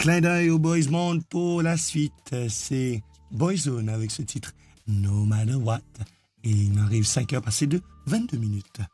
Clin d'œil au Boys Monde pour la suite. C'est Boyzone avec ce titre No Matter What. Et il m'arrive 5 heures passées de 22 minutes.